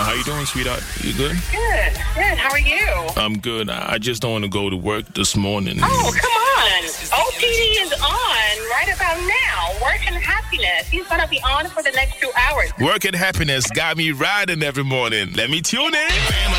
How you doing, sweetheart? You good? Good. How are you? I'm good. I just don't want to go to work this morning. Oh, come on. OPD is on right about now. Work and happiness. He's going to be on for the next 2 hours. Work and happiness got me riding every morning. Let me tune in.